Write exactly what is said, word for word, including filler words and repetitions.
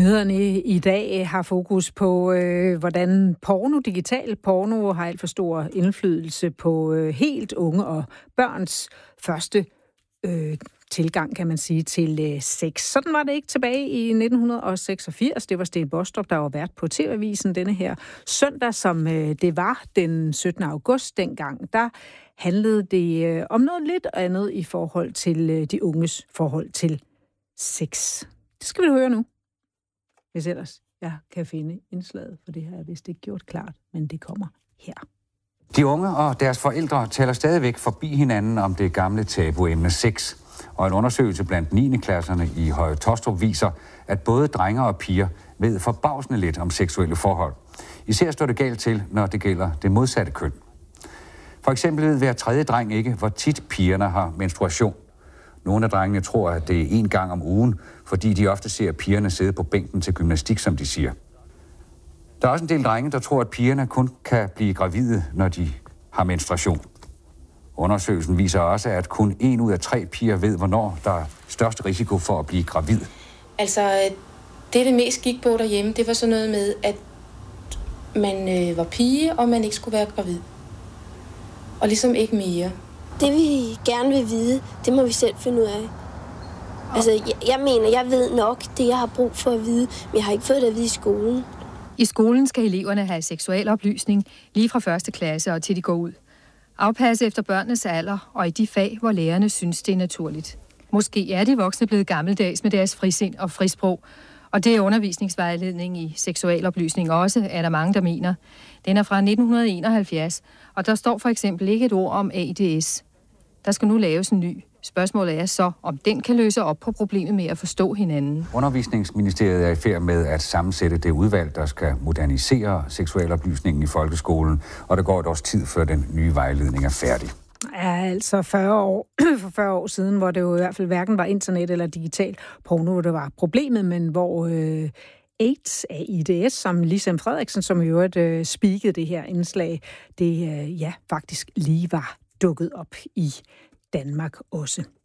Nyhederne i dag har fokus på, øh, hvordan porno, digital porno, har alt for stor indflydelse på øh, helt unge og børns første øh, tilgang, kan man sige, til øh, sex. Sådan var det ikke tilbage i nitten seksogfirs. Det var Sten Bostrup, der var vært på T V-avisen denne her søndag, som øh, det var den syttende august dengang. Der handlede det øh, om noget lidt andet i forhold til øh, de unges forhold til sex. Det skal vi høre nu. Hvis ellers jeg kan finde indslaget, for det har jeg vist ikke gjort klart, men det kommer her. De unge og deres forældre taler stadigvæk forbi hinanden om det gamle tabuemne sex. Og en undersøgelse blandt niende klasserne i Høje Taastrup viser, at både drenge og piger ved forbavsende lidt om seksuelle forhold. Især står det galt til, når det gælder det modsatte køn. For eksempel ved hver tredje dreng ikke, hvor tit pigerne har menstruation. Nogle af drengene tror, at det er en gang om ugen, fordi de ofte ser pigerne sidde på bænken til gymnastik, som de siger. Der er også en del drenge, der tror, at pigerne kun kan blive gravide, når de har menstruation. Undersøgelsen viser også, at kun en ud af tre piger ved, hvornår der er størst risiko for at blive gravid. Altså, det det mest gik på derhjemme, det var sådan noget med, at man øh, var pige, og man ikke skulle være gravid. Og ligesom ikke mere. Det vi gerne vil vide, det må vi selv finde ud af. Altså, jeg, jeg mener, jeg ved nok det, jeg har brug for at vide, men jeg har ikke fået det at vide i skolen. I skolen skal eleverne have seksualoplysning lige fra første klasse og til de går ud. Afpasse efter børnenes alder og i de fag, hvor lærerne synes, det er naturligt. Måske er de voksne blevet gammeldags med deres frisind og frisprog, og det er undervisningsvejledning i seksualoplysning også, er der mange, der mener. Den er fra nitten enoghalvfjerds, og der står for eksempel ikke et ord om A I D S. Der skal nu laves en ny. Spørgsmålet er så, om den kan løse op på problemet med at forstå hinanden. Undervisningsministeriet er i færd med at sammensætte det udvalg, der skal modernisere seksualoplysningen i folkeskolen, og der går et års tid, før den nye vejledning er færdig. Ja, altså fyrre år, for fyrre år siden, hvor det jo i hvert fald hverken var internet eller digital porno, hvor det var problemet, men hvor øh, AIDS, A I D S, som Lisa Frederiksen, som i øvrigt øh, speakede det her indslag, det øh, ja, faktisk lige var dukket op i Danmark også.